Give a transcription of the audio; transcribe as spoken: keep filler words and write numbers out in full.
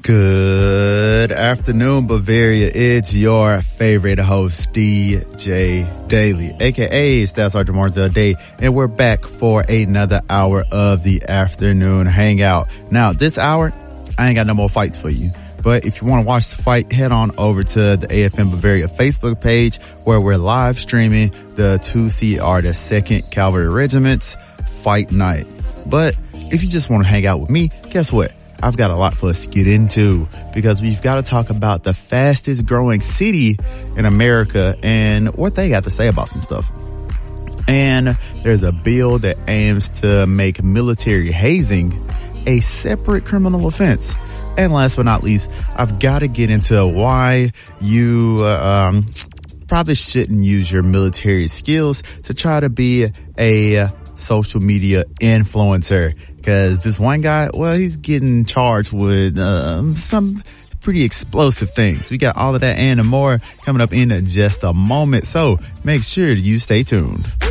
Good afternoon, Bavaria. It's your favorite host, D J Daily, aka Staff Sergeant Marzel Day, and we're back for another hour of the afternoon hangout. Now, this hour, I ain't got no more fights for you. But if you want to watch the fight, head on over to the A F M Bavaria Facebook page where we're live streaming the two C R, the second Cavalry Regiment's fight night. But if you just want to hang out with me, guess what? I've got a lot for us to get into because we've got to talk about the fastest growing city in America and what they got to say about some stuff. And there's a bill that aims to make military hazing a separate criminal offense. And last but not least, I've got to get into why you uh, um, probably shouldn't use your military skills to try to be a social media influencer. Because this one guy, well, he's getting charged with um, some pretty explosive things. We got all of that and more coming up in just a moment. So make sure you stay tuned.